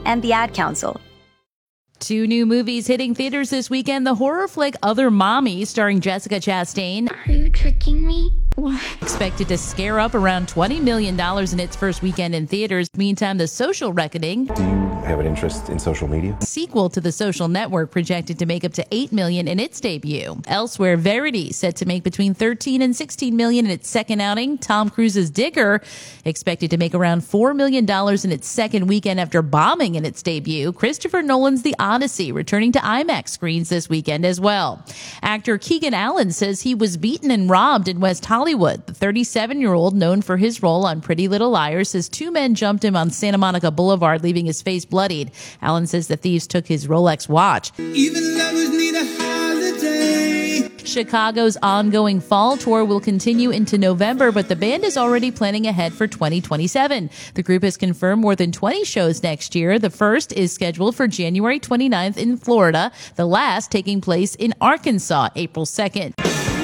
and the Ad Council. 2 new movies hitting theaters this weekend. The horror flick Other Mommy, starring Jessica Chastain. Are you tricking me? Expected to scare up around $20 million in its first weekend in theaters. Meantime, The Social Reckoning, do you have an interest in social media? sequel to The Social Network, projected to make up to $8 million in its debut. Elsewhere, Verity, set to make between $13 and $16 million in its second outing. Tom Cruise's Digger, expected to make around $4 million in its second weekend after bombing in its debut. Christopher Nolan's The Odyssey, returning to IMAX screens this weekend as well. Actor Keegan Allen says he was beaten and robbed in West Hollywood. The 37-year-old, known for his role on Pretty Little Liars, says 2 men jumped him on Santa Monica Boulevard, leaving his face bloodied. Allen says the thieves took his Rolex watch. Even lovers need a holiday. Chicago's ongoing fall tour will continue into November, but the band is already planning ahead for 2027. The group has confirmed more than 20 shows next year. The first is scheduled for January 29th in Florida, the last taking place in Arkansas, April 2nd.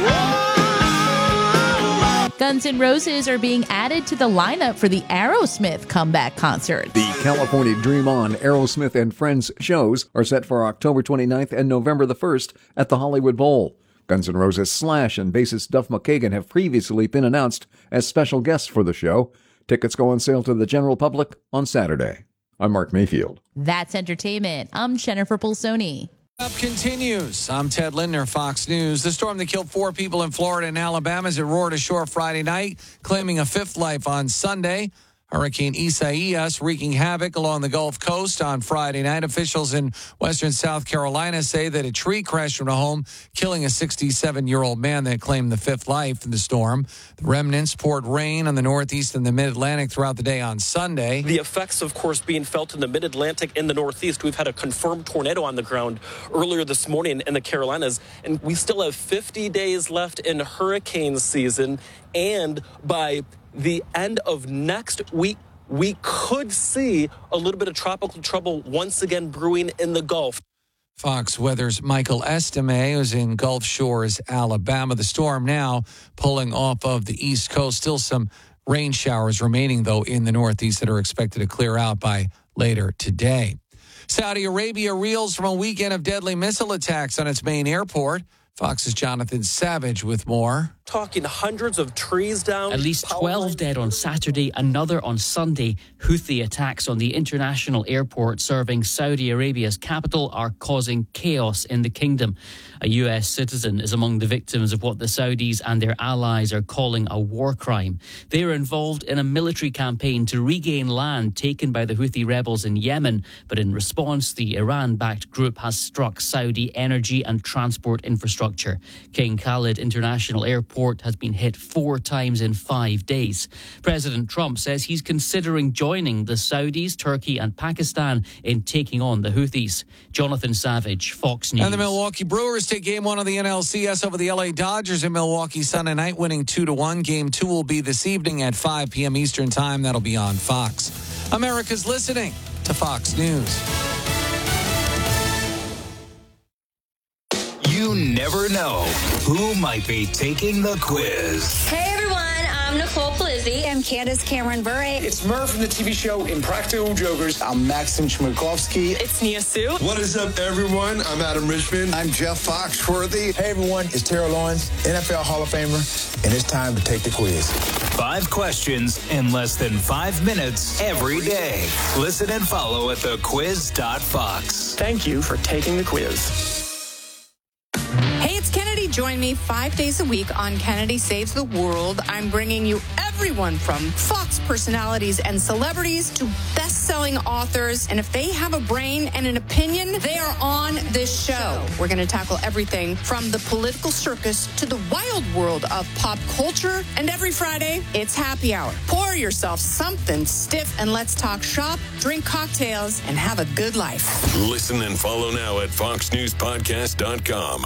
Guns N' Roses are being added to the lineup for the Aerosmith comeback concert. The California Dream On, Aerosmith and Friends shows are set for October 29th and November the 1st at the Hollywood Bowl. Guns N' Roses Slash and bassist Duff McKagan have previously been announced as special guests for the show. Tickets go on sale to the general public on Saturday. I'm Mark Mayfield. That's entertainment. I'm Jennifer Pulsoni. Up continues. I'm Ted Lindner, Fox News. The storm that killed 4 people in Florida and Alabama as it roared ashore Friday night, claiming a 5th life on Sunday. Hurricane Isaias wreaking havoc along the Gulf Coast on Friday night. Officials in western South Carolina say that a tree crashed from a home, killing a 67-year-old man that claimed the 5th life in the storm. The remnants poured rain on the Northeast and the Mid-Atlantic throughout the day on Sunday. The effects, of course, being felt in the Mid-Atlantic and the Northeast. We've had a confirmed tornado on the ground earlier this morning in the Carolinas, and we still have 50 days left in hurricane season. And by the end of next week, we could see a little bit of tropical trouble once again brewing in the Gulf. Fox Weather's Michael Estime is in Gulf Shores, Alabama. The storm now pulling off of the East Coast. Still some rain showers remaining, though, in the Northeast that are expected to clear out by later today. Saudi Arabia reels from a weekend of deadly missile attacks on its main airport. Fox's Jonathan Savage with more. Talking hundreds of trees down. At least 12 dead on Saturday, another on Sunday. Houthi attacks on the international airport serving Saudi Arabia's capital are causing chaos in the kingdom. A U.S. citizen is among the victims of what the Saudis and their allies are calling a war crime. They are involved in a military campaign to regain land taken by the Houthi rebels in Yemen. But in response, the Iran-backed group has struck Saudi energy and transport infrastructure. King Khalid International Airport has been hit 4 times in 5 days. President Trump says he's considering joining the Saudis, Turkey and Pakistan in taking on the Houthis. Jonathan Savage, Fox News. And the Milwaukee Brewers take Game 1 of the NLCS over the LA Dodgers in Milwaukee Sunday night, winning 2-1. Game 2 will be this evening at 5 p.m. Eastern Time. That'll be on Fox. America's listening to Fox News. You never know who might be taking the quiz. Hey everyone, I'm Nicole Polizzi. I'm Candace Cameron Bure. It's Murph from the TV show Impractical Jokers. I'm Maxim Chmerkovskiy. It's Nia Sue. What is up, everyone? I'm Adam Richmond. I'm Jeff Foxworthy. Hey everyone, it's Terrell Lawrence, NFL Hall of Famer, and it's time to take the quiz. 5 questions in less than 5 minutes every day. Listen and follow at thequiz.fox. Thank you for taking the quiz. Hey, it's Kennedy. Join me 5 days a week on Kennedy Saves the World. I'm bringing you everyone from Fox personalities and celebrities to best-selling authors. And if they have a brain and an opinion, they are on this show. We're going to tackle everything from the political circus to the wild world of pop culture. And every Friday, it's happy hour. Pour yourself something stiff and let's talk shop, drink cocktails, and have a good life. Listen and follow now at foxnewspodcast.com.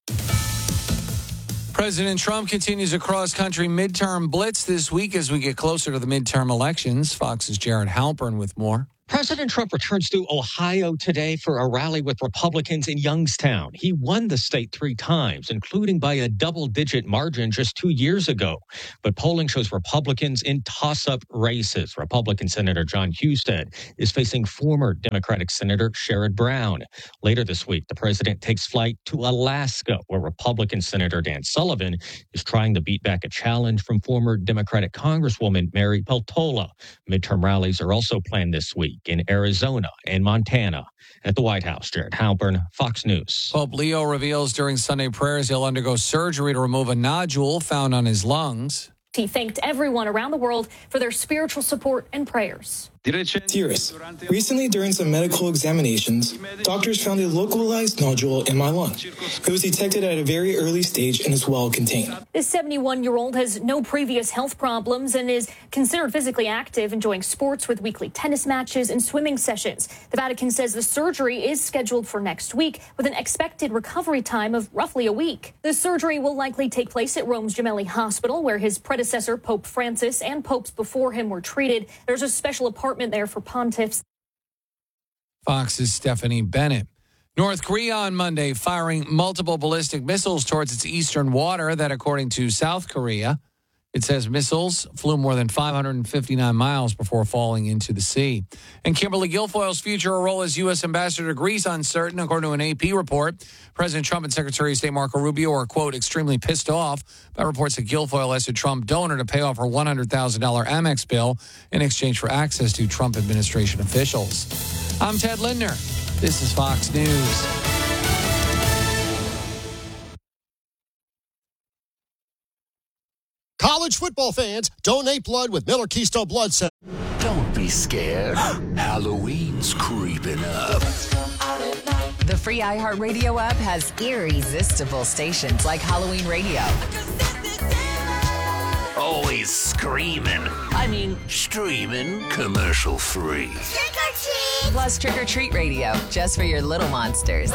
President Trump continues a cross-country midterm blitz this week as we get closer to the midterm elections. Fox's Jared Halpern with more. President Trump returns to Ohio today for a rally with Republicans in Youngstown. He won the state 3 times, including by a double-digit margin just 2 years ago. But polling shows Republicans in toss-up races. Republican Senator John Husted is facing former Democratic Senator Sherrod Brown. Later this week, the president takes flight to Alaska, where Republican Senator Dan Sullivan is trying to beat back a challenge from former Democratic Congresswoman Mary Peltola. Midterm rallies are also planned this week in Arizona and Montana. At the White House, Jared Halpern, Fox News. Pope Leo reveals during Sunday prayers he'll undergo surgery to remove a nodule found on his lungs. He thanked everyone around the world for their spiritual support and prayers. Dearest, recently during some medical examinations, doctors found a localized nodule in my lung. It was detected at a very early stage and is well contained. This 71-year-old has no previous health problems and is considered physically active, enjoying sports with weekly tennis matches and swimming sessions. The Vatican says the surgery is scheduled for next week with an expected recovery time of roughly a week. The surgery will likely take place at Rome's Gemelli Hospital, where his predecessor, Pope Francis, and popes before him were treated. There's a special apartment there for pontiffs. Fox's Stephanie Bennett. North Korea on Monday firing multiple ballistic missiles towards its eastern water that, according to South Korea, it says missiles flew more than 559 miles before falling into the sea. And Kimberly Guilfoyle's future role as U.S. ambassador to Greece uncertain, according to an AP report. President Trump and Secretary of State Marco Rubio are, quote, extremely pissed off by reports that Guilfoyle asked a Trump donor to pay off her $100,000 Amex bill in exchange for access to Trump administration officials. I'm Ted Lindner. This is Fox News. College football fans, donate blood with Miller Keystone Blood Center. Don't be scared. Halloween's creeping up. The free iHeartRadio app has irresistible stations like Halloween Radio. Always screaming. I mean, streaming commercial free. Trick or treat! Plus Trick or Treat Radio, just for your little monsters.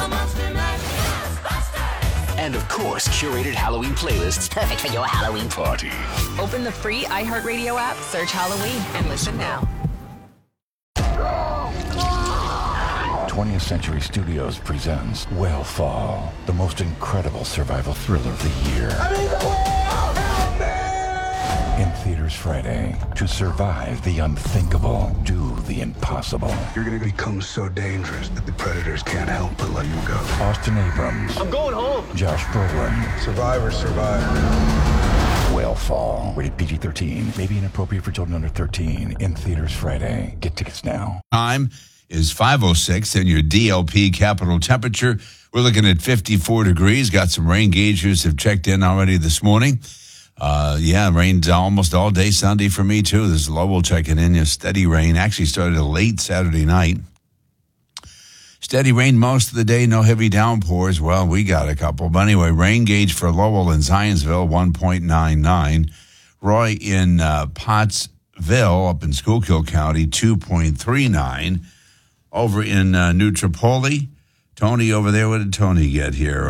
And of course, curated Halloween playlists perfect for your Halloween party. Open the free iHeartRadio app, search Halloween, and listen now. 20th Century Studios presents Whale the most incredible survival thriller of the year. In theaters Friday. To survive the unthinkable, do the impossible. You're going to become so dangerous that the predators can't help but let you go. Austin Abrams. I'm going home. Josh Brolin. Survivors survive. Whale rated PG-13. May be inappropriate for children under 13. In theaters Friday. Get tickets now. Time is 5:06 and your DLP capital temperature. We're looking at 54 degrees. Got some rain gaugers have checked in already this morning. Rained almost all day Sunday for me, too. This Lowell checking in. Steady rain. Actually started late Saturday night. Steady rain most of the day. No heavy downpours. Well, we got a couple. But anyway, rain gauge for Lowell and Zionsville, 1.99. Roy in Pottsville up in Schuylkill County, 2.39. Over in New Tripoli, Tony over there, what did Tony get here?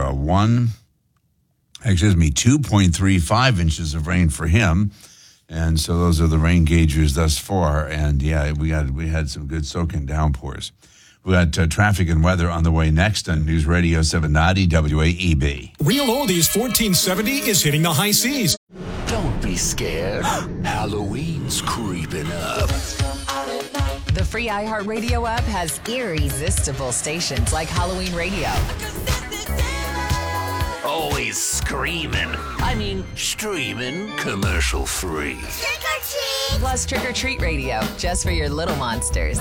2.35 inches of rain for him. And so those are the rain gaugers thus far. And yeah, we had some good soaking downpours. We got traffic and weather on the way next on News Radio 790 WAEB. Real Oldies 1470 is hitting the high seas. Don't be scared. Halloween's creeping up. The free iHeartRadio app has irresistible stations like Halloween Radio. Always screaming. I mean, streaming commercial free. Trick or treat! Plus Trick or Treat Radio, just for your little monsters.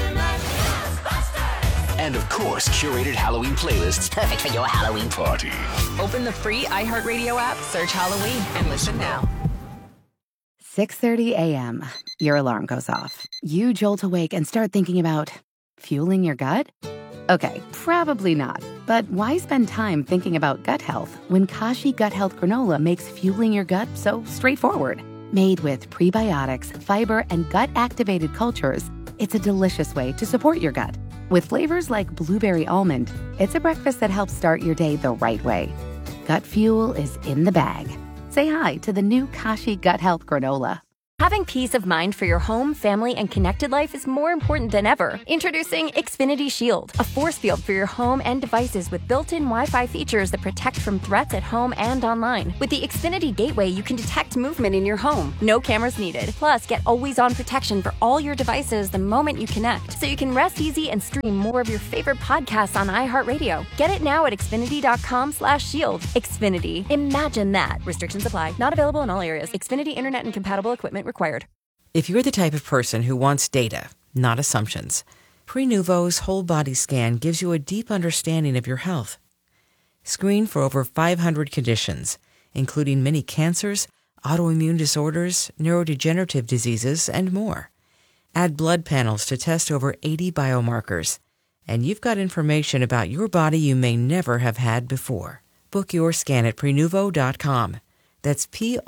And of course, curated Halloween playlists perfect for your Halloween party. Open the free iHeartRadio app, search Halloween, and listen now. 6:30 a.m. Your alarm goes off. You jolt awake and start thinking about fueling your gut? Okay, probably not. But why spend time thinking about gut health when Kashi Gut Health Granola makes fueling your gut so straightforward? Made with prebiotics, fiber, and gut-activated cultures, it's a delicious way to support your gut. With flavors like blueberry almond, it's a breakfast that helps start your day the right way. Gut fuel is in the bag. Say hi to the new Kashi Gut Health Granola. Having peace of mind for your home, family, and connected life is more important than ever. Introducing Xfinity Shield, a force field for your home and devices with built-in Wi-Fi features that protect from threats at home and online. With the Xfinity Gateway, you can detect movement in your home. No cameras needed. Plus, get always-on protection for all your devices the moment you connect, so you can rest easy and stream more of your favorite podcasts on iHeartRadio. Get it now at Xfinity.com/shield. Xfinity. Imagine that. Restrictions apply. Not available in all areas. Xfinity Internet and compatible equipment required. If you're the type of person who wants data, not assumptions, Prenuvo's whole body scan gives you a deep understanding of your health. Screen for over 500 conditions, including many cancers, autoimmune disorders, neurodegenerative diseases, and more. Add blood panels to test over 80 biomarkers, and you've got information about your body you may never have had before. Book your scan at Prenuvo.com. That's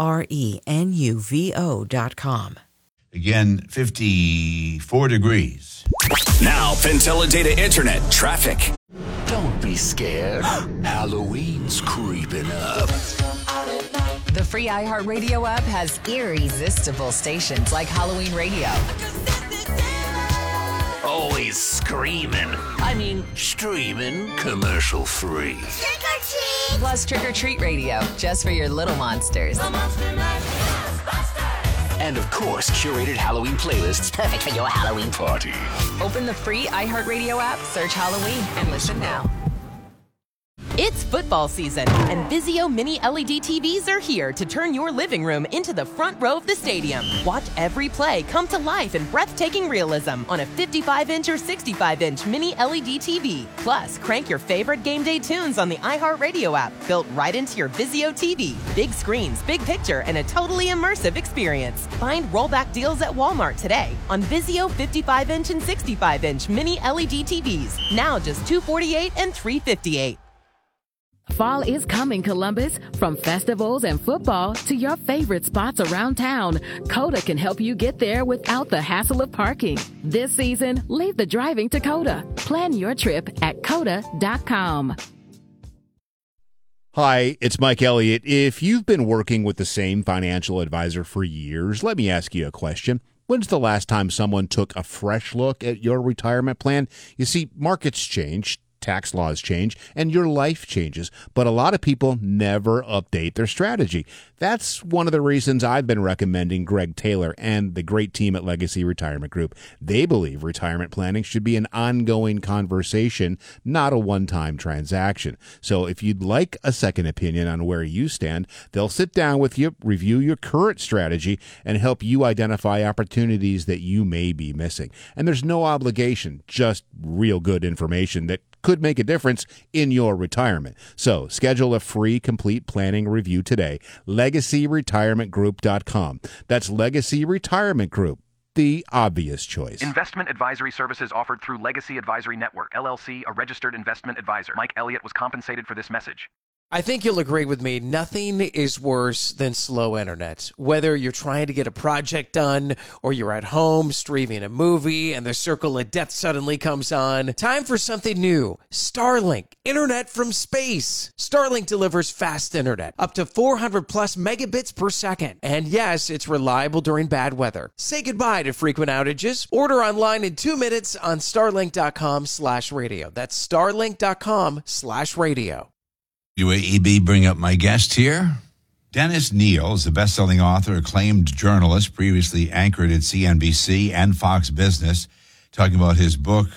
Prenuvo.com. Again, 54 degrees. Now, Pentella Internet traffic. Don't be scared. Halloween's creeping up. The free iHeartRadio app has irresistible stations like Halloween Radio. Always screaming. I mean, streaming commercial free. Plus Trick or Treat Radio, just for your little monsters. And of course, curated Halloween playlists perfect for your Halloween party. Open the free iHeartRadio app, search Halloween, and listen now. It's football season, and Vizio Mini LED TVs are here to turn your living room into the front row of the stadium. Watch every play come to life in breathtaking realism on a 55-inch or 65-inch Mini LED TV. Plus, crank your favorite game day tunes on the iHeartRadio app, built right into your Vizio TV. Big screens, big picture, and a totally immersive experience. Find rollback deals at Walmart today on Vizio 55-inch and 65-inch Mini LED TVs. Now just $248 and $358. Fall is coming, Columbus. From festivals and football to your favorite spots around town, Coda can help you get there without the hassle of parking. This season, leave the driving to Coda. Plan your trip at Coda.com. Hi, it's Mike Elliott. If you've been working with the same financial advisor for years, let me ask you a question. When's the last time someone took a fresh look at your retirement plan? You see, markets change. Tax laws change, and your life changes, but a lot of people never update their strategy. That's one of the reasons I've been recommending Greg Taylor and the great team at Legacy Retirement Group. They believe retirement planning should be an ongoing conversation, not a one-time transaction. So if you'd like a second opinion on where you stand, they'll sit down with you, review your current strategy, and help you identify opportunities that you may be missing. And there's no obligation, just real good information that could make a difference in your retirement. So schedule a free complete planning review today. LegacyRetirementGroup.com. That's Legacy Retirement Group, the obvious choice. Investment advisory services offered through Legacy Advisory Network, LLC, a registered investment advisor. Mike Elliott was compensated for this message. I think you'll agree with me. Nothing is worse than slow internet. Whether you're trying to get a project done or you're at home streaming a movie and the circle of death suddenly comes on, time for something new. Starlink, internet from space. Starlink delivers fast internet, up to 400 plus megabits per second. And yes, it's reliable during bad weather. Say goodbye to frequent outages. Order online in 2 minutes on starlink.com/radio. That's starlink.com/radio. WAEB bring up my guest here. Dennis Neal is a best-selling author, acclaimed journalist, previously anchored at CNBC and Fox Business, talking about his book,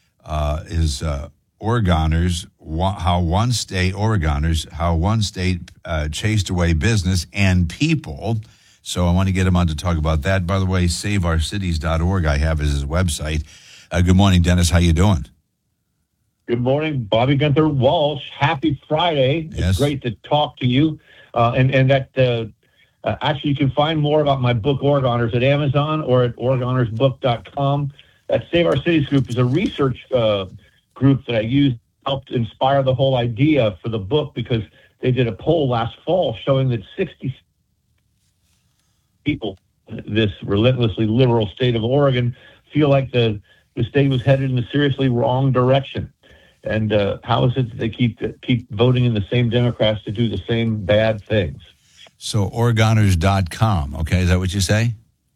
Oregoners, how one state chased away business and people. So I want to get him on to talk about that. By the way, SaveOurCities.org I have as his website. Good morning, Dennis. How you doing? Good morning, Bobby Gunther Walsh. Happy Friday. Yes. It's great to talk to you. Actually, you can find more about my book, Oregoners, at Amazon or at OregonersBook.com. That Save Our Cities group is a research group that I used, helped inspire the whole idea for the book, because they did a poll last fall showing that 60 people, this relentlessly liberal state of Oregon, feel like the state was headed in a seriously wrong direction. And how is it that they keep voting in the same Democrats to do the same bad things? So Oregoners.com, okay, is that what you say?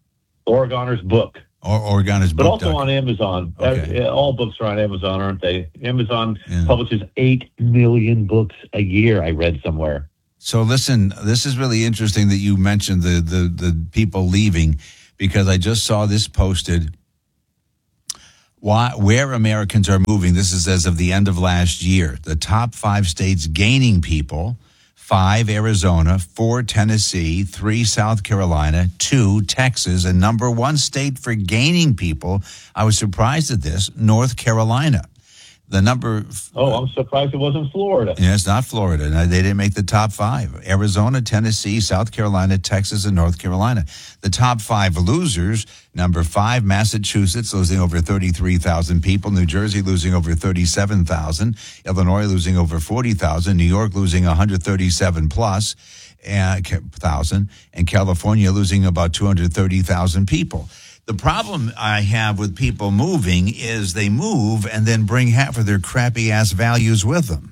Oregoner's Book. Or Oregoner's But Book. also on Amazon. Okay. All books are on Amazon, aren't they? Amazon publishes 8 million books a year, I read somewhere. So listen, this is really interesting that you mentioned the people leaving, because I just saw this posted. Where Americans are moving. This is as of the end of last year. The top 5 states gaining people: 5 Arizona, 4 Tennessee, 3 South Carolina, 2 Texas, and number 1 state for gaining people, I was surprised at this, North Carolina. The number... I'm surprised it wasn't Florida. Yeah, it's not Florida. No, they didn't make the top 5. Arizona, Tennessee, South Carolina, Texas, and North Carolina. The top 5 losers: number 5, Massachusetts, losing over 33,000 people. New Jersey losing over 37,000. Illinois losing over 40,000. New York losing 137 plus thousand. And California losing about 230,000 people. The problem I have with people moving is they move and then bring half of their crappy-ass values with them.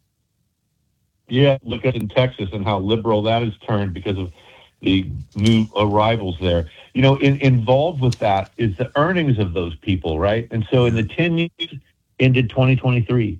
Yeah, look at in Texas and how liberal that has turned because of the new arrivals there. You know, involved with that is the earnings of those people, right? And so in the 10 years ended 2023,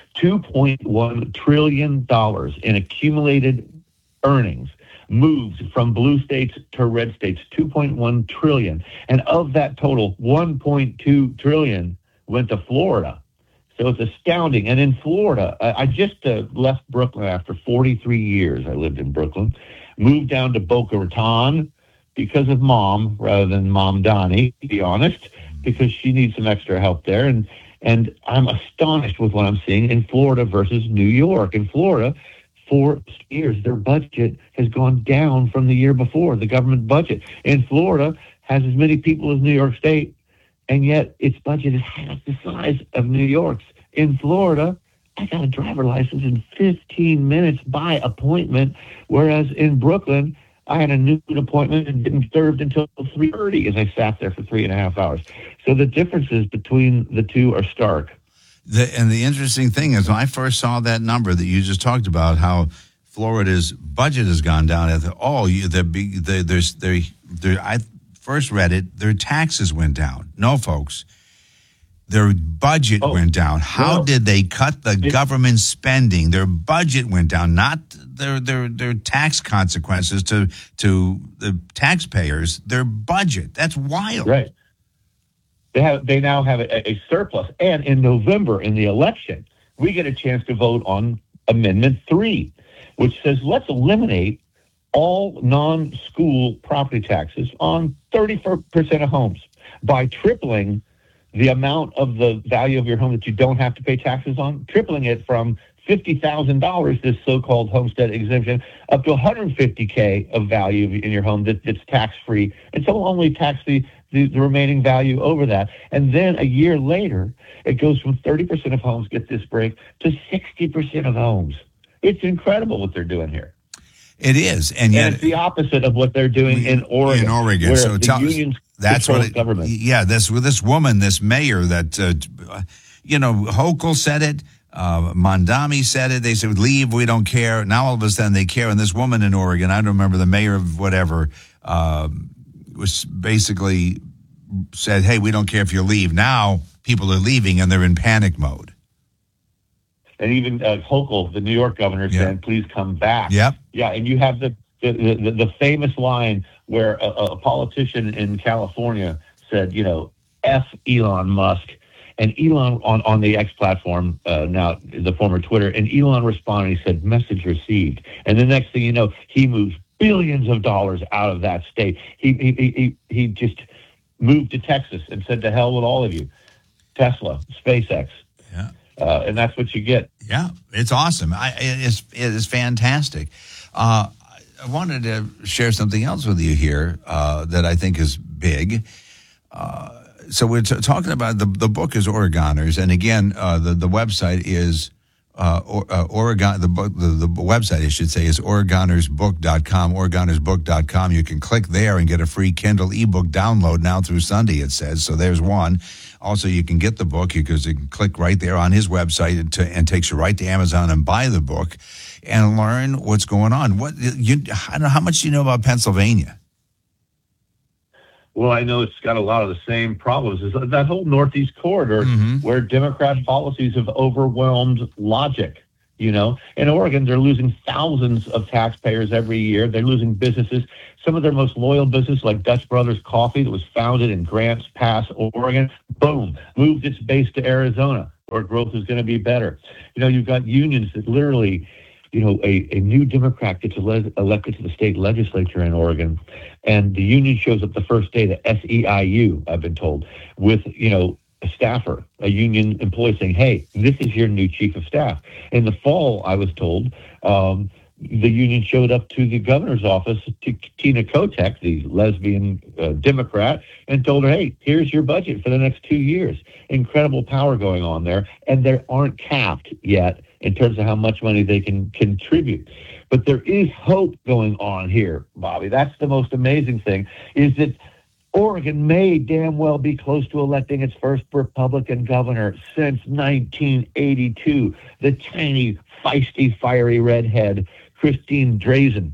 $2.1 trillion in accumulated earnings moved from blue states to red states, 2.1 trillion. And of that total, 1.2 trillion went to Florida. So it's astounding. And in Florida, I just left Brooklyn after 43 years. I lived in Brooklyn, moved down to Boca Raton because of Mom rather than Mom Donnie, to be honest, because she needs some extra help there. And I'm astonished with what I'm seeing in Florida versus New York. In Florida, 4 years, their budget has gone down from the year before, the government budget. In Florida has as many people as New York State, and yet its budget is half the size of New York's. In Florida, I got a driver license in 15 minutes by appointment, whereas in Brooklyn, I had a noon appointment and didn't serve until 3:30 as I sat there for 3.5 hours. So the differences between the two are stark. And the interesting thing is, when I first saw that number that you just talked about, how Florida's budget has gone down, I thought, I first read it, their taxes went down. No, folks, their budget went down. How did they cut the government spending? Their budget went down, not their tax consequences to the taxpayers. Their budget. That's wild. Right. They now have a surplus. And in November, in the election, we get a chance to vote on Amendment 3, which says let's eliminate all non-school property taxes on 30% of homes by tripling the amount of the value of your home that you don't have to pay taxes on, tripling it from $50,000, this so-called homestead exemption, up to $150K of value in your home that's tax-free. And so we'll only tax the remaining value over that. And then a year later, it goes from 30% of homes get this break to 60% of homes. It's incredible what they're doing here. It is. And yet it's the opposite of what they're doing in Oregon. In Oregon. Where So the unions that's control what government. Yeah, this woman, this mayor that, Hochul said it. Mondami said it. They said, leave, we don't care. Now all of a sudden they care. And this woman in Oregon, I don't remember, the mayor of whatever, was basically said, hey, we don't care if you leave. Now people are leaving and they're in panic mode. And even Hochul, the New York governor, said, please come back. Yep. Yeah, and you have the famous line where a politician in California said, F Elon Musk. And Elon on the X platform, now the former Twitter, and Elon responded, he said, message received. And the next thing you know, he moves billions of dollars out of that state. He just moved to Texas and said, to hell with all of you. Tesla, SpaceX. Yeah. And that's what you get. Yeah, it's awesome. It is fantastic. I wanted to share something else with you here that I think is big. So we're talking about the book is Oregoners, and again, the website is Oregon. The website, I should say, is OregonersBook.com. OregonersBook.com. You can click there and get a free Kindle ebook download now through Sunday. It says so. There's one. Also, you can get the book because you can click right there on his website and takes you right to Amazon and buy the book and learn what's going on. I don't know, how much do you know about Pennsylvania? Well, I know it's got a lot of the same problems. Is that whole Northeast corridor where Democrat policies have overwhelmed logic. You know, in Oregon, they're losing thousands of taxpayers every year. They're losing businesses. Some of their most loyal businesses, like Dutch Brothers Coffee, that was founded in Grants Pass, Oregon, boom, moved its base to Arizona, where growth is going to be better. You know, you've got unions that literally, you know, a new Democrat gets elected to the state legislature in Oregon, and the union shows up the first day, the SEIU, I've been told, with, you know, a staffer, a union employee saying, hey, this is your new chief of staff. In the fall, I was told, the union showed up to the governor's office, to Tina Kotek, the lesbian Democrat, and told her, hey, here's your budget for the next 2 years. Incredible power going on there. And they aren't capped yet in terms of how much money they can contribute. But there is hope going on here, Bobby. That's the most amazing thing, is that Oregon may damn well be close to electing its first Republican governor since 1982. The tiny, feisty, fiery redhead, Christine Drazan.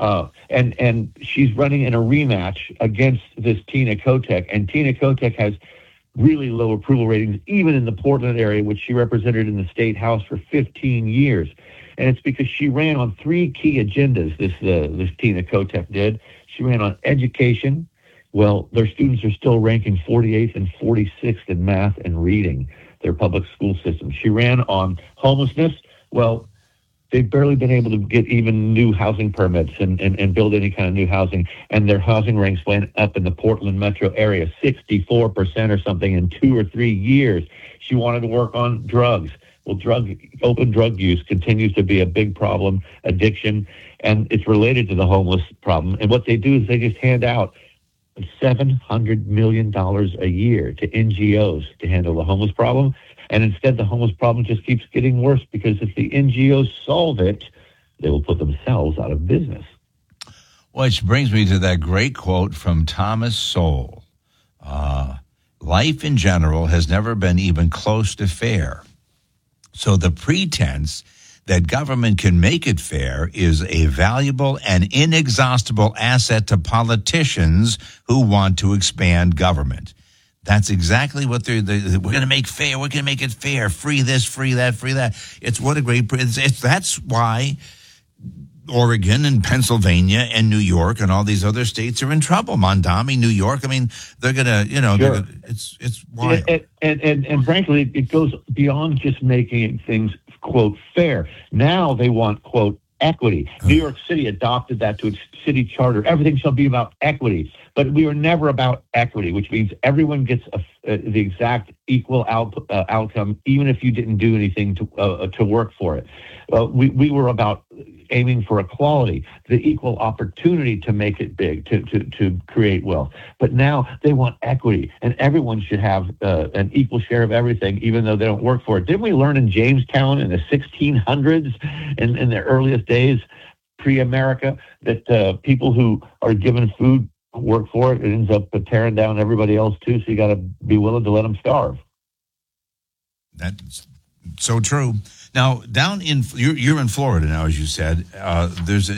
And she's running in a rematch against this Tina Kotek. And Tina Kotek has really low approval ratings, even in the Portland area, which she represented in the state house for 15 years. And it's because she ran on 3 key agendas, this Tina Kotek did. She ran on education. Well, their students are still ranking 48th and 46th in math and reading, their public school system. She ran on homelessness. Well, they've barely been able to get even new housing permits and build any kind of new housing. And their housing ranks went up in the Portland metro area, 64% or something in 2 or 3 years. She wanted to work on drugs. Well, open drug use continues to be a big problem, addiction, and it's related to the homeless problem. And what they do is they just hand out $700 million a year to NGOs to handle the homeless problem. And instead, the homeless problem just keeps getting worse, because if the NGOs solve it, they will put themselves out of business. Which brings me to that great quote from Thomas Sowell. Life in general has never been even close to fair. So the pretense that government can make it fair is a valuable and inexhaustible asset to politicians who want to expand government. That's exactly what we're going to make fair. We're going to make it fair. Free this, free that, free that. It's what a great, that's why Oregon and Pennsylvania and New York and all these other states are in trouble. Mondami, New York. I mean, they're going to, you know, sure. It's wild. And frankly, it goes beyond just making things, quote, fair. Now they want, quote, equity. New York City adopted that to its city charter. Everything shall be about equity. But we were never about equity, which means everyone gets the exact equal outcome, even if you didn't do anything to work for it. We were about aiming for equality, the equal opportunity to make it big, to create wealth. But now they want equity, and everyone should have an equal share of everything, even though they don't work for it. Didn't we learn in Jamestown in the 1600s, in the earliest days, pre-America, that people who are given food work for it? It ends up tearing down everybody else too, so you got to be willing to let them starve. That's so true. Now, down in you're in Florida now, as you said. There's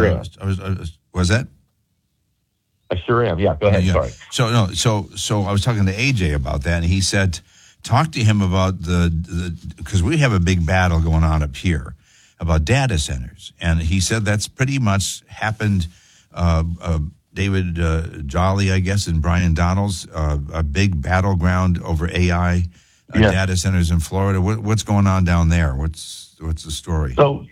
was that? I sure am. Yeah, go ahead. Yeah. Sorry. So I was talking to AJ about that, and he said, talk to him about because we have a big battle going on up here about data centers, and he said that's pretty much happened. David Jolly, I guess, and Brian Donalds, a big battleground over AI. Data centers in Florida. What's going on down there? What's the story? So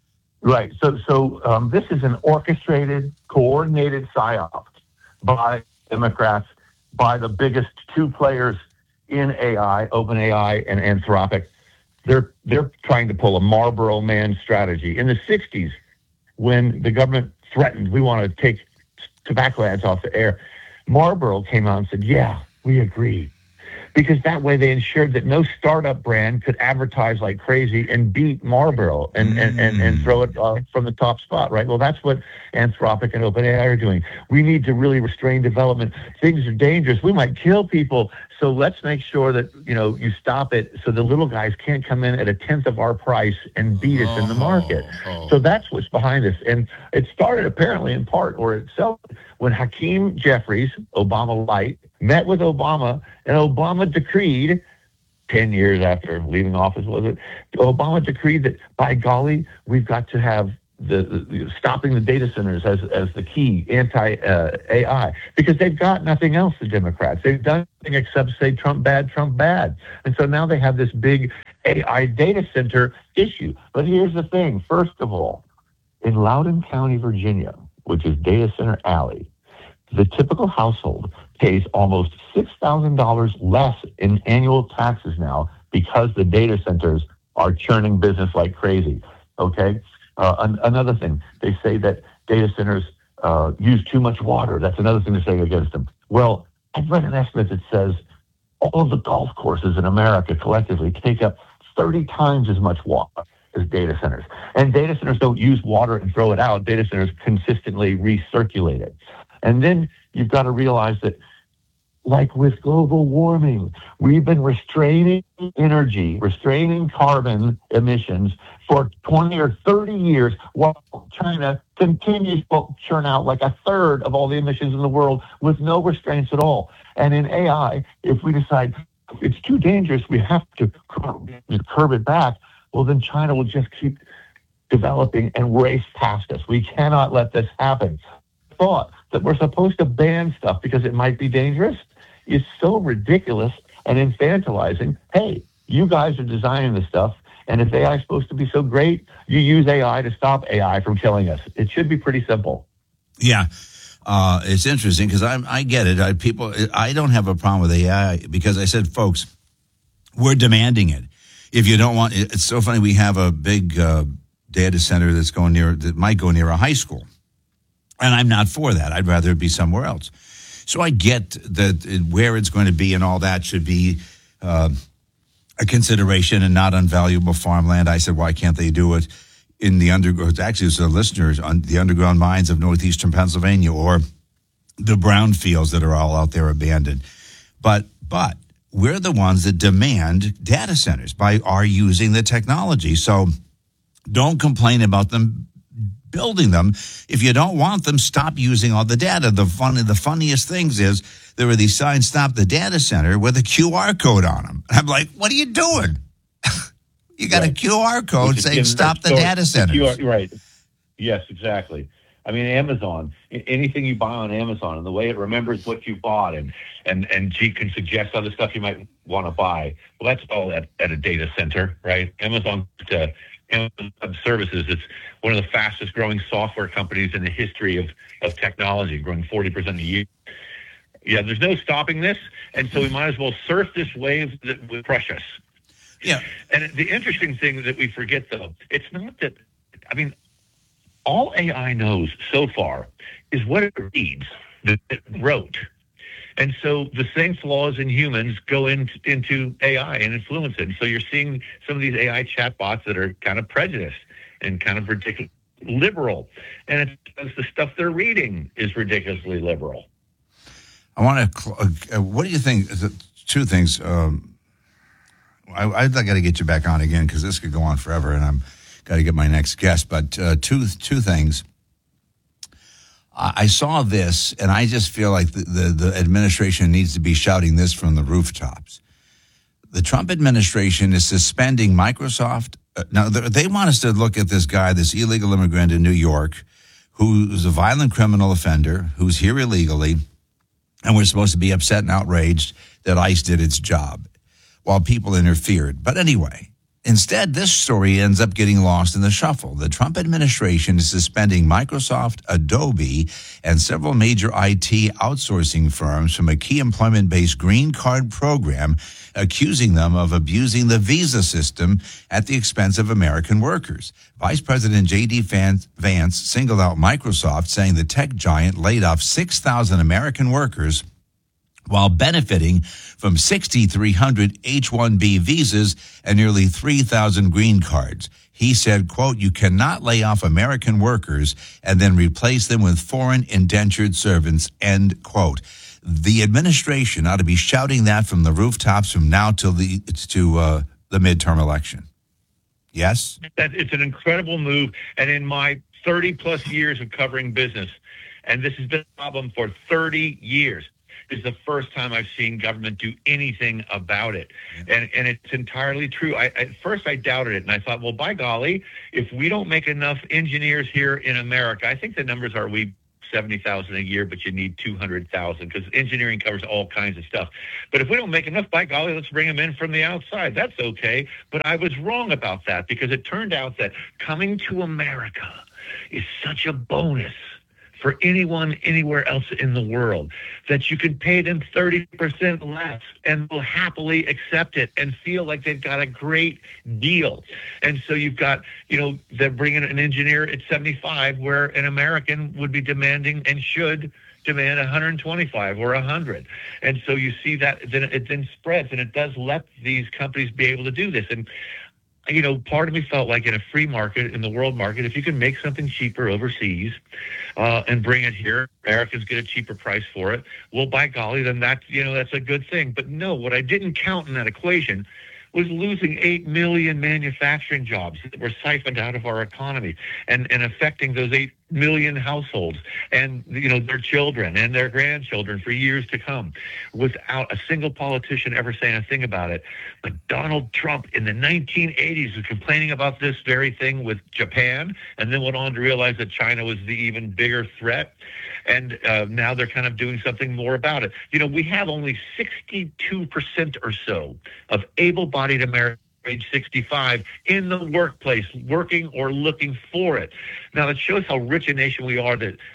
this is an orchestrated, coordinated psyop by Democrats, by the biggest 2 players in AI, OpenAI and Anthropic. They're trying to pull a Marlboro Man strategy. In the 60s, when the government threatened, we want to take tobacco ads off the air, Marlboro came out and said, yeah, we agree. Because that way they ensured that no startup brand could advertise like crazy and beat Marlboro and throw it from the top spot, right? Well, that's what Anthropic and OpenAI are doing. We need to really restrain development. Things are dangerous. We might kill people. So let's make sure that, you stop it so the little guys can't come in at 1/10 of our price and beat us in the market. So that's what's behind this. And it started apparently in part, or itself, when Hakeem Jeffries, Obama light, met with Obama, and Obama decreed, 10 years after leaving office, was it? Obama decreed that, by golly, we've got to have the stopping the data centers as the key anti-AI, because they've got nothing else, the Democrats. They've done nothing except say Trump bad, Trump bad. And so now they have this big AI data center issue. But here's the thing. First of all, in Loudoun County, Virginia, which is Data Center Alley, the typical household pays almost $6,000 less in annual taxes now because the data centers are churning business like crazy. Okay? Another thing, they say that data centers use too much water. That's another thing to say against them. Well, I've read an estimate that says all of the golf courses in America collectively take up 30 times as much water as data centers. And data centers don't use water and throw it out. Data centers consistently recirculate it. And then you've got to realize that, like with global warming, we've been restraining energy, restraining carbon emissions for 20 or 30 years, while China continues to churn out like 1/3 of all the emissions in the world with no restraints at all. And in AI, if we decide it's too dangerous, we have to curb it back, well, then China will just keep developing and race past us. We cannot let this happen. Thought that we're supposed to ban stuff because it might be dangerous is so ridiculous and infantilizing. Hey, you guys are designing this stuff, and if AI is supposed to be so great, you use AI to stop AI from killing us. It should be pretty simple. Yeah. It's interesting because I get it. I don't have a problem with AI because I said, folks, we're demanding it. If you don't want, it's so funny. We have a big data center that might go near a high school. And I'm not for that. I'd rather it be somewhere else. So I get that where it's going to be and all that should be a consideration and not on valuable farmland. I said, why can't they do it in the underground? Actually, it's the listeners on the underground mines of northeastern Pennsylvania or the brownfields that are all out there abandoned. But we're the ones that demand data centers by our using the technology. So don't complain about them building them. If you don't want them, stop using all the data. The funniest things is there were these signs, stop the data center, with a QR code on them. I'm like, what are you doing? You got a QR code saying stop the data centers. Right. Yes, exactly. I mean, Amazon, anything you buy on Amazon and the way it remembers what you bought and G can suggest other stuff you might want to buy. Well, that's all at a data center, right? Amazon Web Services, it's one of the fastest growing software companies in the history of technology, growing 40% a year. Yeah, there's no stopping this, and so we might as well surf this wave that will crush us. Yeah. And the interesting thing that we forget, though, it's not that, I mean, all AI knows so far is what it reads, that it wrote. And so the same flaws in humans go into AI and influence it. And so you're seeing some of these AI chatbots that are kind of prejudiced and kind of ridiculous, liberal. And it's because the stuff they're reading is ridiculously liberal. I want to, what do you think? Two things. I got to get you back on again because this could go on forever and I'm got to get my next guest. But two things. I saw this, and I just feel like the administration needs to be shouting this from the rooftops. The Trump administration is suspending Microsoft. Now, they want us to look at this guy, this illegal immigrant in New York, who's a violent criminal offender, who's here illegally, and we're supposed to be upset and outraged that ICE did its job while people interfered. But anyway, instead, this story ends up getting lost in the shuffle. The Trump administration is suspending Microsoft, Adobe, and several major IT outsourcing firms from a key employment-based green card program, accusing them of abusing the visa system at the expense of American workers. Vice President J.D. Vance singled out Microsoft, saying the tech giant laid off 6,000 American workers while benefiting from 6,300 H-1B visas and nearly 3,000 green cards. He said, quote, you cannot lay off American workers and then replace them with foreign indentured servants, end quote. The administration ought to be shouting that from the rooftops from now till the midterm election. Yes? It's an incredible move. And in my 30-plus years of covering business, and this has been a problem for 30 years, is the first time I've seen government do anything about it. And it's entirely true. At first I doubted it, and I thought, well, by golly, if we don't make enough engineers here in America, I think the numbers are 70,000 a year, but you need 200,000 because engineering covers all kinds of stuff. But if we don't make enough, by golly, let's bring them in from the outside. That's okay. But I was wrong about that because it turned out that coming to America is such a bonus for anyone anywhere else in the world that you can pay them 30% less and will happily accept it and feel like they've got a great deal. And so you've got, they're bringing an engineer at 75 where an American would be demanding and should demand 125 or 100. And so you see that then it then spreads, and it does let these companies be able to do this. And part of me felt like in a free market, in the world market, if you can make something cheaper overseas and bring it here, Americans get a cheaper price for it. Well, by golly, then that's a good thing. But no, what I didn't count in that equation was losing 8 million manufacturing jobs that were siphoned out of our economy and affecting those 8 million households and their children and their grandchildren for years to come without a single politician ever saying a thing about it. But Donald Trump in the 1980s was complaining about this very thing with Japan and then went on to realize that China was the even bigger threat. And now they're kind of doing something more about it. We have only 62% or so of able-bodied Americans age 65 in the workplace, working or looking for it. Now, it shows how rich a nation we are that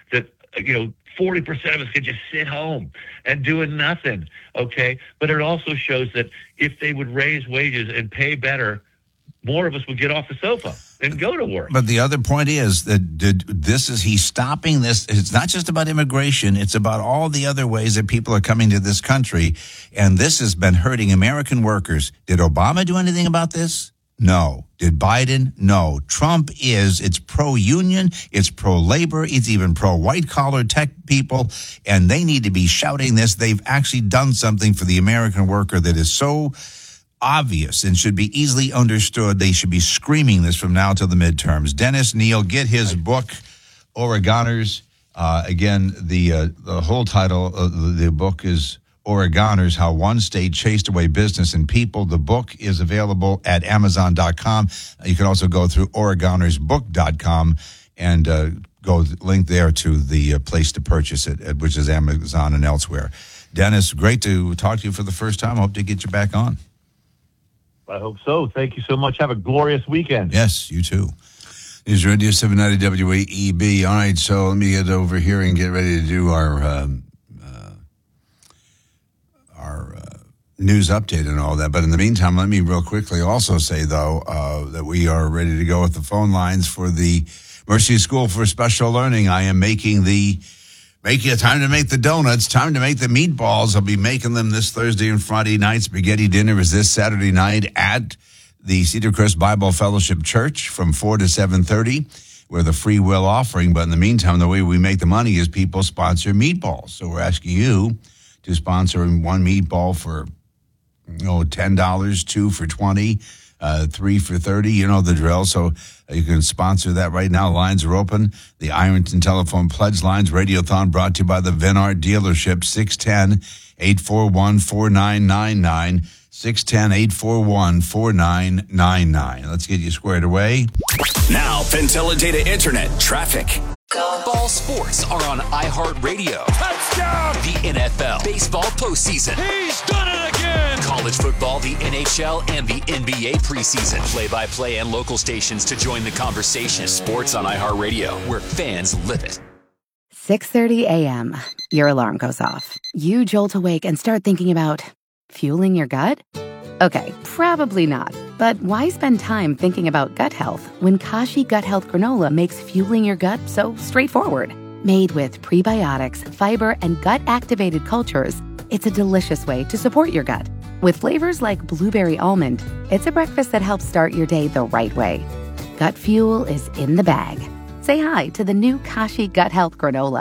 40% of us could just sit home and doing nothing, okay? But it also shows that if they would raise wages and pay better, more of us would get off the sofa and go to work. But the other point is that he's stopping this. It's not just about immigration. It's about all the other ways that people are coming to this country. And this has been hurting American workers. Did Obama do anything about this? No. Did Biden? No. Trump it's pro-union, it's pro-labor, it's even pro-white-collar tech people, and they need to be shouting this. They've actually done something for the American worker that is so obvious and should be easily understood. They should be screaming this from now till the midterms. Dennis Neal, get his book, Oregoners. Again, the whole title of the book is Oregoners, How One State Chased Away Business and People. The book is available at Amazon.com. You can also go through OregonersBook.com and go link there to the place to purchase it, which is Amazon and elsewhere. Dennis, great to talk to you for the first time. I hope to get you back on. I hope so. Thank you so much. Have a glorious weekend. Yes, you too. News Radio 790 WAEB. All right, so let me get over here and get ready to do our news update and all that. But in the meantime, let me real quickly also say, though, that we are ready to go with the phone lines for the Mercy School for Special Learning. I am making time to make the donuts, time to make the meatballs. I'll be making them this Thursday and Friday night. Spaghetti dinner is this Saturday night at the Cedar Crest Bible Fellowship Church from 4 to 7:30 with a free will offering. But in the meantime, the way we make the money is people sponsor meatballs. So we're asking you to sponsor one meatball for $10, 2 for $20, 3 for $30. You know the drill. So you can sponsor that right now. Lines are open. The Ironton Telephone Pledge Lines Radiothon brought to you by the Venart Dealership, 610-841-4999, 610-841-4999. Let's get you squared away. Now, Pentella Data Internet traffic. Ball sports are on iHeartRadio. Touchdown! The NFL, baseball postseason. He's done it again! College football, the NHL, and the NBA preseason. Play-by-play and local stations to join the conversation. Sports on iHeartRadio, where fans live it. 6:30 a.m. Your alarm goes off. You jolt awake and start thinking about fueling your gut? Okay, probably not. But why spend time thinking about gut health when Kashi Gut Health Granola makes fueling your gut so straightforward? Made with prebiotics, fiber, and gut-activated cultures, it's a delicious way to support your gut. With flavors like blueberry almond, it's a breakfast that helps start your day the right way. Gut fuel is in the bag. Say hi to the new Kashi Gut Health Granola.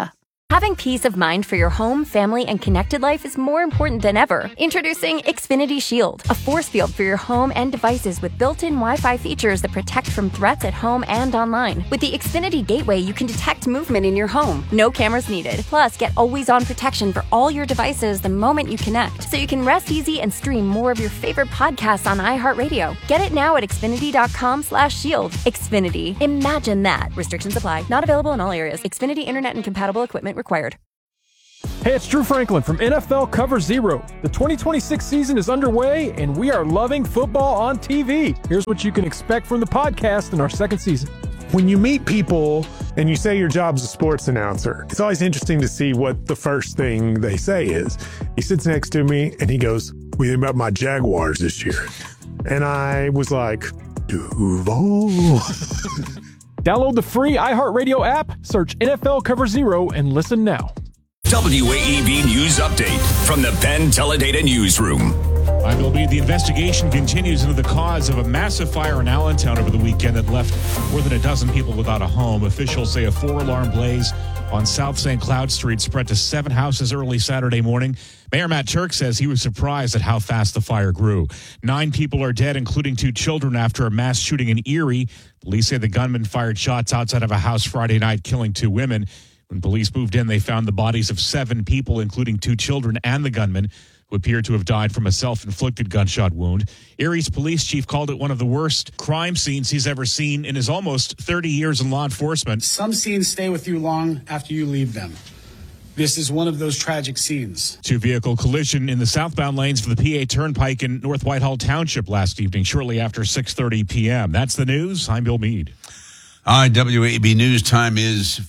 Having peace of mind for your home, family, and connected life is more important than ever. Introducing Xfinity Shield, a force field for your home and devices with built-in Wi-Fi features that protect from threats at home and online. With the Xfinity Gateway, you can detect movement in your home. No cameras needed. Plus, get always-on protection for all your devices the moment you connect, so you can rest easy and stream more of your favorite podcasts on iHeartRadio. Get it now at Xfinity.com/shield. Xfinity. Imagine that. Restrictions apply. Not available in all areas. Xfinity Internet and compatible equipment required. Hey, it's Drew Franklin from NFL Cover Zero. The 2026 season is underway, and we are loving football on TV. Here's what you can expect from the podcast in our second season. When you meet people and you say your job's a sports announcer, it's always interesting to see what the first thing they say is. He sits next to me and he goes, "What do you think about my Jaguars this year?" And I was like, Duval. Download the free iHeartRadio app, search NFL Cover Zero, and listen now. WAEB News Update from the Penn Teledata Newsroom. I'm Bill Meade. The investigation continues into the cause of a massive fire in Allentown over the weekend that left more than a dozen people without a home. Officials say a 4-alarm blaze on South St. Cloud Street spread to 7 houses early Saturday morning. Mayor Matt Turk says he was surprised at how fast the fire grew. 9 people are dead, including 2 children, after a mass shooting in Erie. Police say the gunman fired shots outside of a house Friday night, killing 2 women. When police moved in, they found the bodies of 7 people, including 2 children and the gunman, who appeared to have died from a self-inflicted gunshot wound. Erie's police chief called it one of the worst crime scenes he's ever seen in his almost 30 years in law enforcement. Some scenes stay with you long after you leave them. This is one of those tragic scenes. 2-vehicle collision in the southbound lanes for the PA Turnpike in North Whitehall Township last evening, shortly after 6:30 p.m. That's the news. I'm Bill Meade. All right, WAB news time is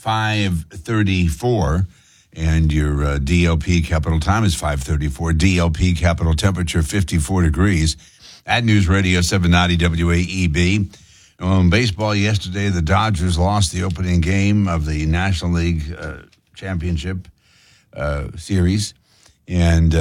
5:34, and your DLP capital time is 5:34. DLP capital temperature 54 degrees. At News Radio 790 WAEB. In baseball yesterday, the Dodgers lost the opening game of the National League Championship series, and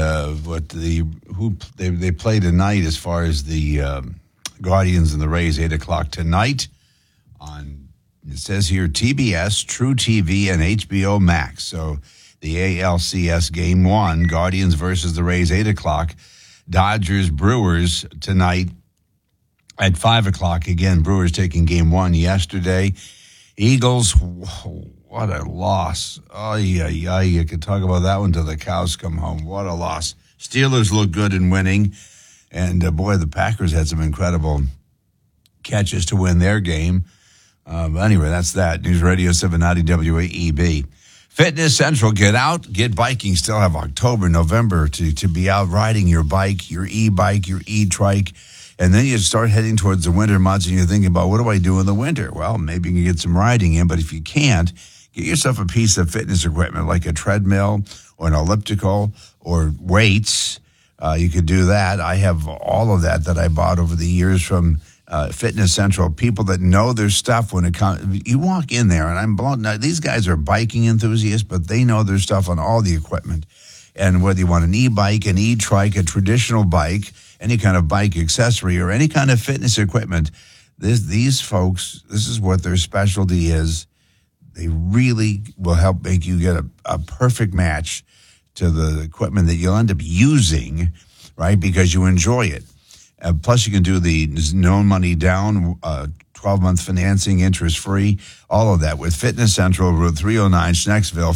they play tonight as far as the Guardians and the Rays, 8:00 tonight on. It says here TBS, True TV, and HBO Max. So the ALCS Game 1, Guardians versus the Rays, 8:00. Dodgers, Brewers tonight at 5:00. Again, Brewers taking Game 1 yesterday. Eagles, what a loss. Oh, yeah. You could talk about that one till the cows come home. What a loss. Steelers look good in winning. And, boy, the Packers had some incredible catches to win their game. But anyway, that's that. News Radio 790 WAEB. Fitness Central, get out, get biking. Still have October, November to be out riding your bike, your e-bike, your e-trike. And then you start heading towards the winter months and you're thinking about, what do I do in the winter? Well, maybe you can get some riding in, but if you can't, get yourself a piece of fitness equipment like a treadmill or an elliptical or weights. You could do that. I have all of that I bought over the years from Fitness Central, people that know their stuff when it comes. You walk in there, and I'm blown. Now, these guys are biking enthusiasts, but they know their stuff on all the equipment. And whether you want an e-bike, an e-trike, a traditional bike, any kind of bike accessory, or any kind of fitness equipment, these folks, this is what their specialty is. They really will help make you get a perfect match to the equipment that you'll end up using, right, because you enjoy it. Plus, you can do the no money down, 12-month financing, interest-free, all of that with Fitness Central, Route 309, Schnecksville,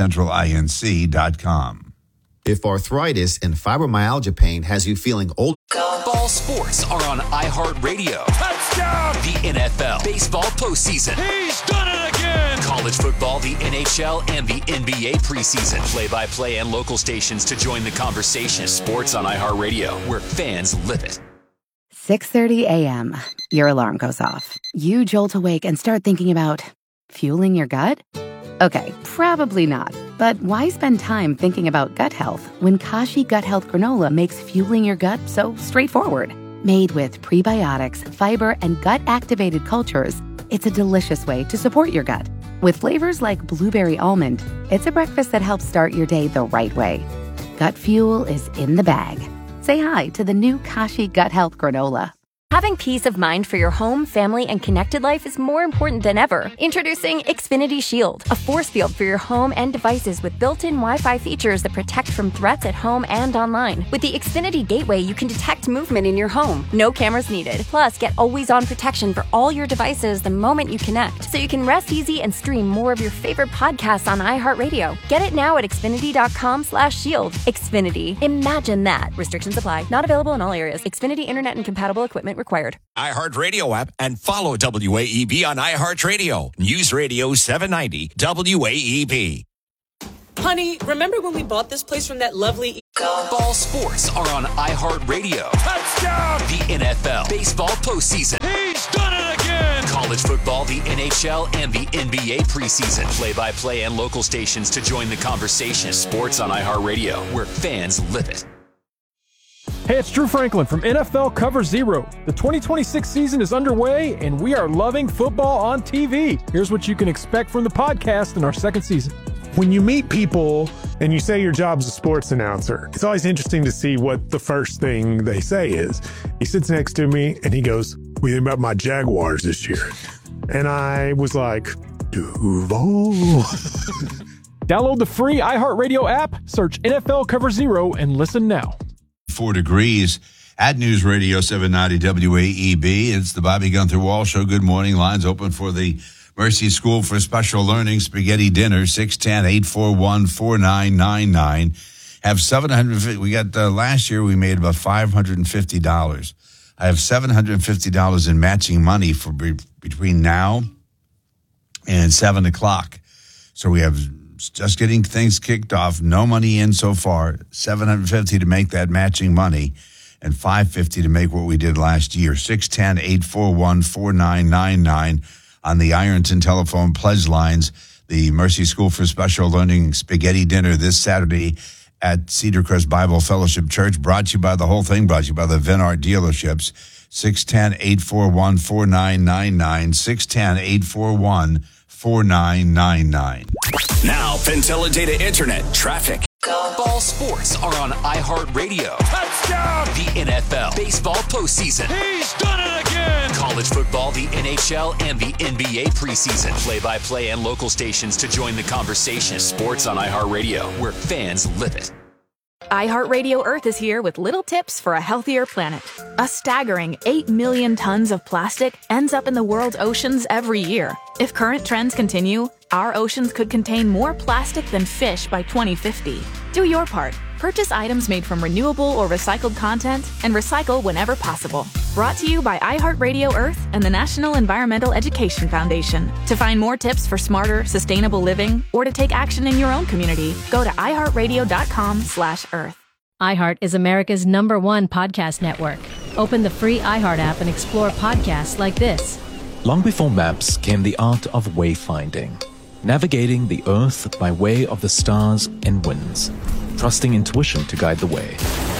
fitnesscentralinc.com. If arthritis and fibromyalgia pain has you feeling old. Ball sports are on iHeartRadio. Touchdown! The NFL baseball postseason. He's done it again! College football, the NHL, and the NBA preseason. Play-by-play and local stations to join the conversation. Sports on iHeartRadio, where fans live it. 6:30 a.m. Your alarm goes off. You jolt awake and start thinking about fueling your gut? Okay, probably not. But why spend time thinking about gut health when Kashi Gut Health Granola makes fueling your gut so straightforward? Made with prebiotics, fiber, and gut-activated cultures, it's a delicious way to support your gut. With flavors like blueberry almond, it's a breakfast that helps start your day the right way. Gut fuel is in the bag. Say hi to the new Kashi Gut Health Granola. Having peace of mind for your home, family, and connected life is more important than ever. Introducing Xfinity Shield, a force field for your home and devices with built-in Wi-Fi features that protect from threats at home and online. With the Xfinity Gateway, you can detect movement in your home. No cameras needed. Plus, get always-on protection for all your devices the moment you connect, so you can rest easy and stream more of your favorite podcasts on iHeartRadio. Get it now at Xfinity.com/shield. Xfinity. Imagine that. Restrictions apply. Not available in all areas. Xfinity Internet and compatible equipment required. iHeartRadio app and follow WAEB on iHeartRadio. News Radio 790 WAEB. Honey, remember when we bought this place from that lovely... Ball sports are on iHeartRadio. Touchdown! The NFL baseball postseason. He's done it again! College football, the NHL, and the NBA preseason. Play-by-play and local stations to join the conversation. Sports on iHeartRadio, where fans live it. Hey, it's Drew Franklin from NFL Cover Zero. The 2026 season is underway, and we are loving football on TV. Here's what you can expect from the podcast in our second season. When you meet people and you say your job's a sports announcer, it's always interesting to see what the first thing they say is. He sits next to me and he goes, "What do you think about my Jaguars this year?" And I was like, Duval. Download the free iHeartRadio app, search NFL Cover Zero, and listen now. 4 degrees at News Radio 790 WAEB. It's the Bobby Gunther Wall Show. Good morning. Lines open for the Mercy School for Special Learning Spaghetti Dinner, 610-841-4999. Have 750. We got last year we made about $550. I have $750 in matching money for between now and 7 o'clock. So we have just getting things kicked off. No money in so far. $750 to make that matching money, and $550 to make what we did last year. 610-841-4999 on the Ironton telephone pledge lines. The Mercy School for Special Learning Spaghetti Dinner this Saturday at Cedar Crest Bible Fellowship Church. Brought to you by the whole thing. Brought to you by the Venart dealerships. 610-841-4999. 610-841-4999. Now, Penteledata Internet traffic. Ball sports are on iHeartRadio. Touchdown! The NFL baseball postseason. He's done it again! College football, the NHL, and the NBA preseason. Play-by-play and local stations to join the conversation. Sports on iHeartRadio, where fans live it. iHeartRadio Earth is here with little tips for a healthier planet. A staggering 8 million tons of plastic ends up in the world's oceans every year. If current trends continue, our oceans could contain more plastic than fish by 2050. Do your part. Purchase items made from renewable or recycled content and recycle whenever possible. Brought to you by iHeartRadio Earth and the National Environmental Education Foundation. To find more tips for smarter, sustainable living or to take action in your own community, go to iHeartRadio.com/earth. iHeart is America's #1 podcast network. Open the free iHeart app and explore podcasts like this. Long before maps came the art of wayfinding, navigating the earth by way of the stars and winds, trusting intuition to guide the way.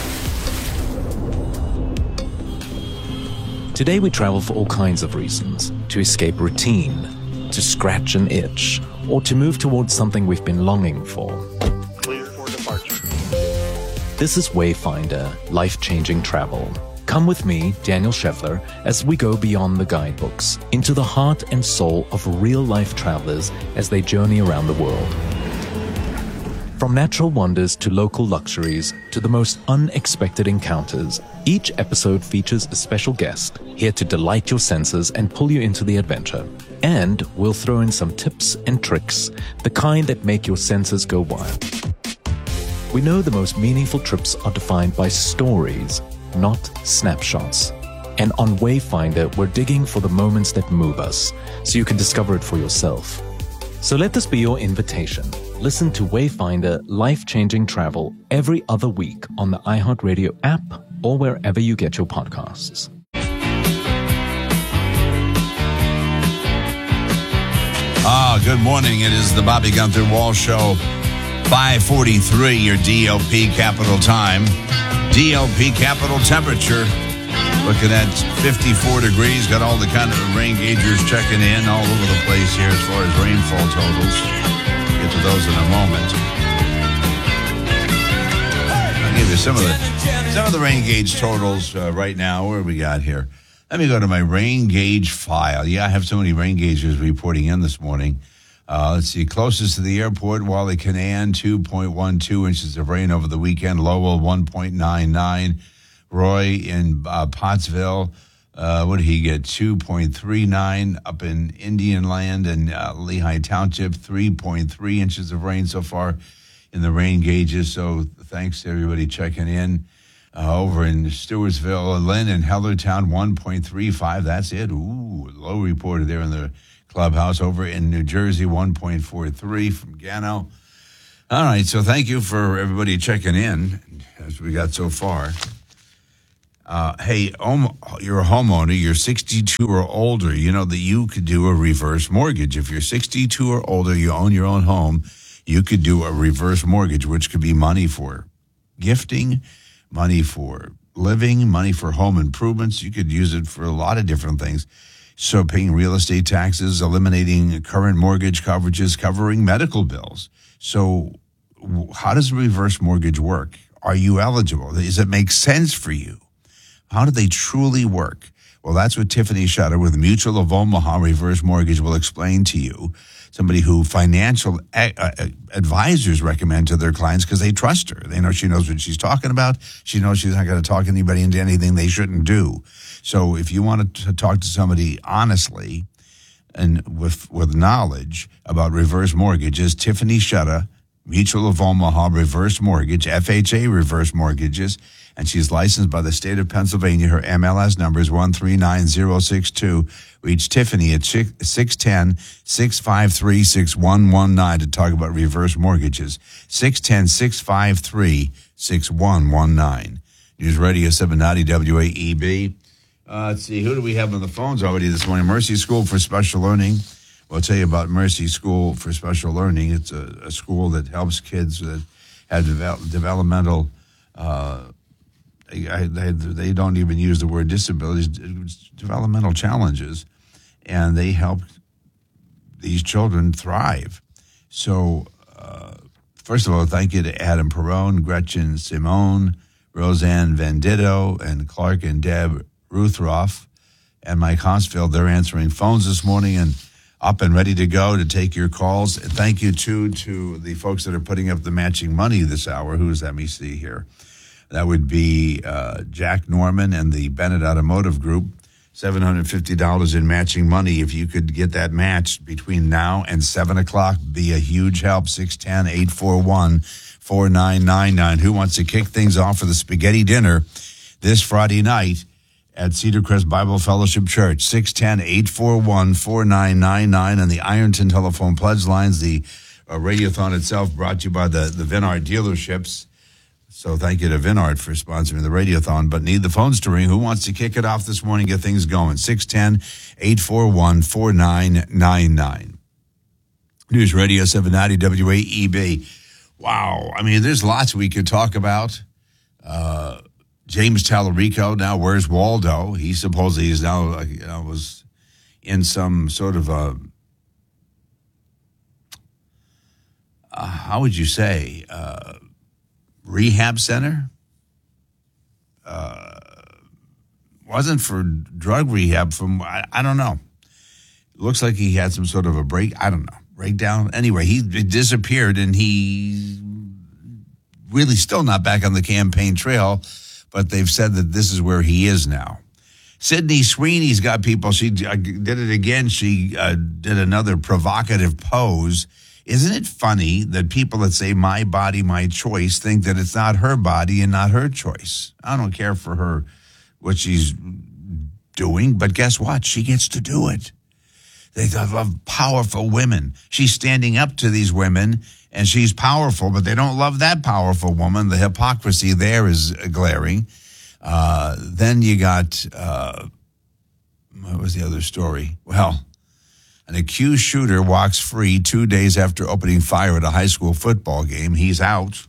Today we travel for all kinds of reasons: to escape routine, to scratch an itch, or to move towards something we've been longing for. Clear for departure. This is Wayfinder, life-changing travel. Come with me, Daniel Scheffler, as we go beyond the guidebooks, into the heart and soul of real-life travelers as they journey around the world. From natural wonders to local luxuries to the most unexpected encounters, each episode features a special guest here to delight your senses and pull you into the adventure. And we'll throw in some tips and tricks, the kind that make your senses go wild. We know the most meaningful trips are defined by stories, not snapshots. And on Wayfinder, we're digging for the moments that move us, so you can discover it for yourself. So let this be your invitation. Listen to Wayfinder Life-Changing Travel every other week on the iHeartRadio app or wherever you get your podcasts. Good morning. It is the Bobby Gunther Wall Show. 5:43, your DLP capital time. DLP capital temperature. Looking at 54 degrees. Got all the kind of rain gaugers checking in all over the place here as far as rainfall totals. Get to those in a moment. I'll give you some of the rain gauge totals right now. What do we got here? Let me go to my rain gauge file. Yeah, I have so many rain gauges reporting in this morning. Let's see. Closest to the airport, Wally Canaan, 2.12 inches of rain over the weekend. Lowell, 1.99. Roy in Pottsville, what did he get? 2.39. Up in Indian Land and Lehigh Township, 3.3 inches of rain so far in the rain gauges. So thanks to everybody checking in. Over in Stewartsville, Lynn and Hellertown, 1.35. That's it. Ooh, low reported there in the clubhouse. Over in New Jersey, 1.43 from Gano. All right, so thank you for everybody checking in as we got so far. Hey, you're a homeowner, you're 62 or older, you know that you could do a reverse mortgage. If you're 62 or older, you own your own home, you could do a reverse mortgage, which could be money for gifting, money for living, money for home improvements. You could use it for a lot of different things. So paying real estate taxes, eliminating current mortgage coverages, covering medical bills. So how does a reverse mortgage work? Are you eligible? Does it make sense for you? How do they truly work? Well, that's what Tiffany Shutter with Mutual of Omaha Reverse Mortgage will explain to you. Somebody who financial advisors recommend to their clients because they trust her. They know she knows what she's talking about. She knows she's not going to talk anybody into anything they shouldn't do. So if you want to talk to somebody honestly and with knowledge about reverse mortgages, Tiffany Shutter, Mutual of Omaha Reverse Mortgage, FHA Reverse Mortgages, and she's licensed by the state of Pennsylvania. Her MLS number is 139062. Reach Tiffany at 610-653-6119 to talk about reverse mortgages. 610-653-6119. News Radio 790 WAEB. Let's see, who do we have on the phones already this morning? Mercy School for Special Learning. We'll tell you about Mercy School for Special Learning. It's a school that helps kids that have developmental they don't even use the word disabilities, developmental challenges, and they help these children thrive. So, first of all, thank you to Adam Perrone, Gretchen Simone, Roseanne Venditto, and Clark and Deb Ruthroff, and Mike Hansfield. They're answering phones this morning and up and ready to go to take your calls. And thank you, too, to the folks that are putting up the matching money this hour. Let me see here. That would be Jack Norman and the Bennett Automotive Group, $750 in matching money. If you could get that matched between now and 7 o'clock, be a huge help. 610-841-4999. Who wants to kick things off for the spaghetti dinner this Friday night at Cedar Crest Bible Fellowship Church? 610-841-4999 and the Ironton telephone pledge lines. The radiothon itself brought to you by the Vinard dealerships. So thank you to Vinard for sponsoring the radiothon, but need the phones to ring. Who wants to kick it off this morning, get things going? 610-841-4999. News Radio 790 WAEB. Wow. I mean, there's lots we could talk about. James Tallarico, now where's Waldo? He supposedly is now, was in some sort of how would you say, rehab center. Wasn't for drug rehab from, I don't know. Looks like he had some sort of a breakdown. Anyway, he disappeared and he really still not back on the campaign trail, but they've said that this is where he is now. Sydney Sweeney's got people. She did it again. She did another provocative pose. Isn't it funny that people that say my body, my choice think that it's not her body and not her choice? I don't care for her, what she's doing, but guess what? She gets to do it. They love powerful women. She's standing up to these women, and she's powerful, but they don't love that powerful woman. The hypocrisy there is glaring. Then you got, what was the other story? Well, an accused shooter walks free 2 days after opening fire at a high school football game. He's out.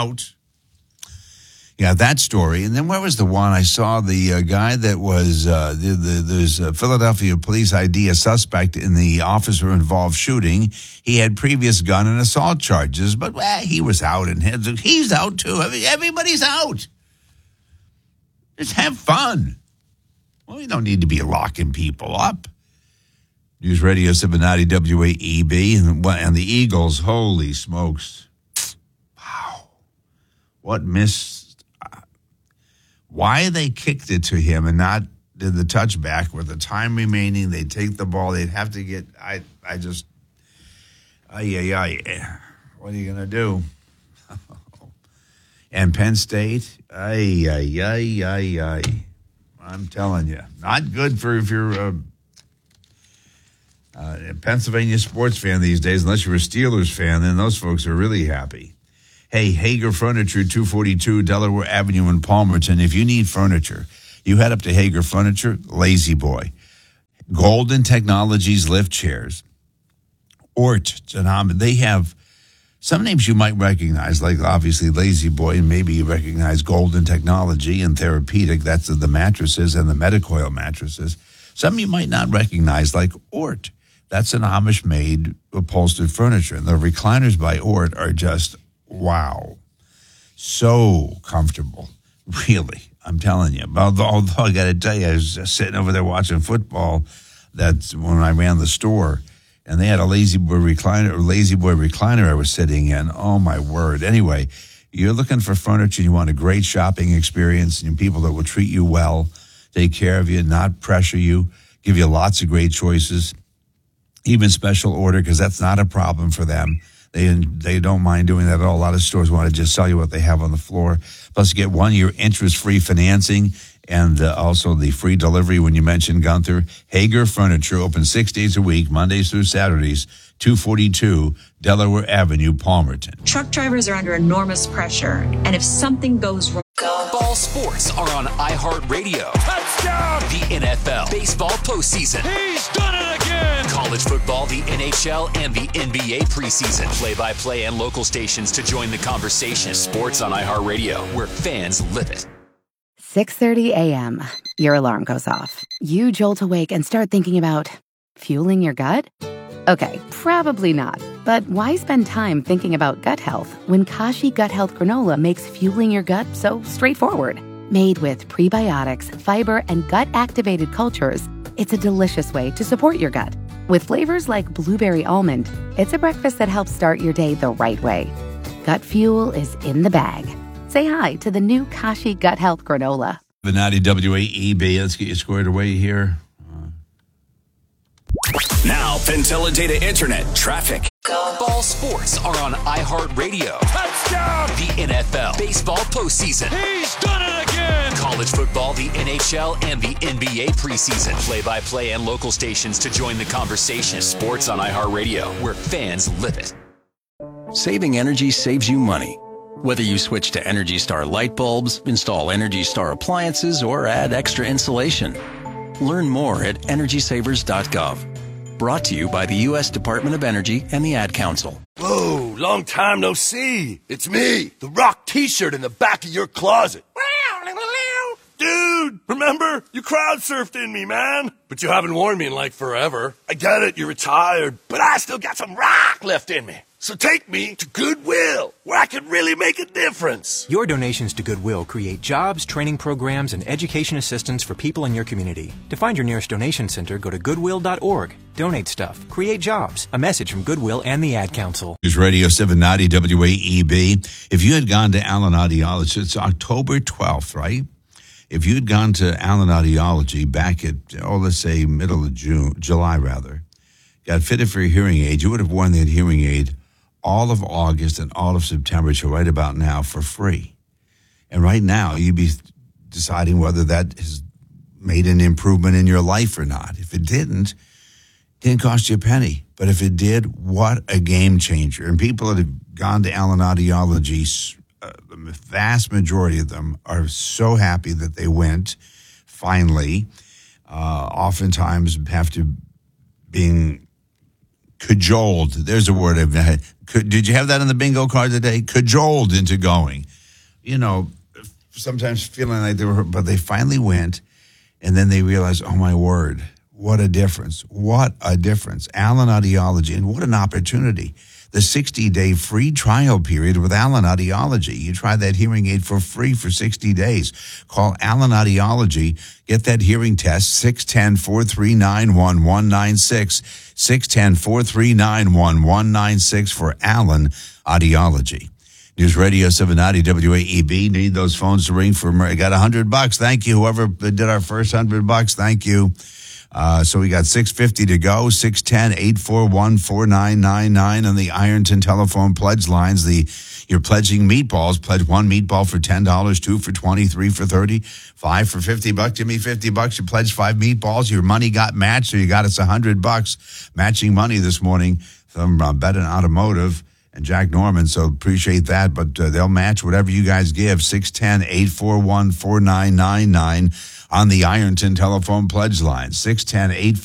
Yeah, that story. And then where was the one I saw? The guy that was, there's a Philadelphia police ID a suspect in the officer-involved shooting. He had previous gun and assault charges, but he was out, and he's out too. Everybody's out. Just have fun. Well, we don't need to be locking people up. News Radio 790 WAEB and the Eagles, holy smokes. Wow. What missed? Why they kicked it to him and not did the touchback with the time remaining? They take the ball. They'd have to get, what are you going to do? And Penn State, I'm telling you, not good for if you're a Pennsylvania sports fan these days. Unless you're a Steelers fan, then those folks are really happy. Hey, Hager Furniture, 242 Delaware Avenue in Palmerton. If you need furniture, you head up to Hager Furniture, Lazy Boy, Golden Technologies lift chairs, Ort, they have some names you might recognize, like obviously Lazy Boy, and maybe you recognize Golden Technology and Therapeutic. That's the mattresses and the Medicoil mattresses. Some you might not recognize, like Ort. That's an Amish-made upholstered furniture. And the recliners by Ort are just, wow, so comfortable. Really, I'm telling you. Although I got to tell you, I was just sitting over there watching football. That's when I ran the store. And they had a Lazy Boy recliner I was sitting in. Oh, my word. Anyway, you're looking for furniture. You want a great shopping experience and people that will treat you well, take care of you, not pressure you, give you lots of great choices, even special order, because that's not a problem for them. They don't mind doing that at all. A lot of stores want to just sell you what they have on the floor. Plus, you get 1 year interest-free financing and also the free delivery when you mention Gunther. Hager Furniture, open 6 days a week, Mondays through Saturdays, 242 Delaware Avenue, Palmerton. Truck drivers are under enormous pressure, and if something goes wrong... Ball sports are on iHeartRadio. Touchdown! The NFL baseball postseason. He's done it again! College football, the NHL, and the NBA preseason. Play-by-play and local stations to join the conversation. Sports on iHeartRadio, where fans live it. 6:30 a.m. Your alarm goes off. You jolt awake and start thinking about fueling your gut? Okay, probably not. But why spend time thinking about gut health when Kashi Gut Health Granola makes fueling your gut so straightforward? Made with prebiotics, fiber, and gut-activated cultures, it's a delicious way to support your gut. With flavors like blueberry almond, it's a breakfast that helps start your day the right way. Gut fuel is in the bag. Say hi to the new Kashi Gut Health Granola. The 90 WAEB. Let's get you squared away here. Now, Pentella Data Internet traffic. Ball sports are on iHeartRadio. Touchdown! The NFL baseball postseason. He's done it again! College football, the NHL, and the NBA preseason. Play-by-play and local stations to join the conversation. Sports on iHeartRadio, where fans live it. Saving energy saves you money. Whether you switch to Energy Star light bulbs, install Energy Star appliances, or add extra insulation. Learn more at EnergySavers.gov. Brought to you by the U.S. Department of Energy and the Ad Council. Whoa, long time no see. It's me, the Rock t-shirt in the back of your closet. Dude, remember? You crowd surfed in me, man. But you haven't worn me in like forever. I get it, you're retired, but I still got some rock left in me. So take me to Goodwill, where I can really make a difference. Your donations to Goodwill create jobs, training programs, and education assistance for people in your community. To find your nearest donation center, go to goodwill.org. Donate stuff. Create jobs. A message from Goodwill and the Ad Council. News Radio 790 WAEB. If you had gone to Allen Audiology, it's October 12th, right? If you had gone to Allen Audiology back at, let's say middle of July, got fitted for a hearing aid, you would have worn that hearing aid all of August and all of September to right about now for free. And right now, you'd be deciding whether that has made an improvement in your life or not. If it didn't cost you a penny. But if it did, what a game changer. And people that have gone to Allen Audiology, the vast majority of them are so happy that they went, finally. Oftentimes have to being cajoled. There's a word I've had. Did you have that on the bingo card today? Cajoled into going. Sometimes feeling like they were, but they finally went, and then they realized, oh my word, what a difference. What a difference. Allen Audiology, and what an opportunity. the 60-day free trial period with Allen Audiology. You try that hearing aid for free for 60 days. Call Allen Audiology. Get that hearing test, 610-439-1196. 610-439-1196 for Allen Audiology. News Radio 790 WAEB. Need those phones to ring for. I got $100. Thank you. Whoever did our first $100. Thank you. So we got $650 to go. 610-841-4999 on the Ironton telephone pledge lines. You're pledging meatballs. Pledge 1 meatball for $10, 2 for $20, 3 for $30, 5 for $50. Give me $50. You pledge 5 meatballs. Your money got matched, so you got us $100 matching money this morning from Bedden Automotive and Jack Norman, so appreciate that. But they'll match whatever you guys give. 610-841-4999 on the Ironton telephone pledge line. 610-841-4999.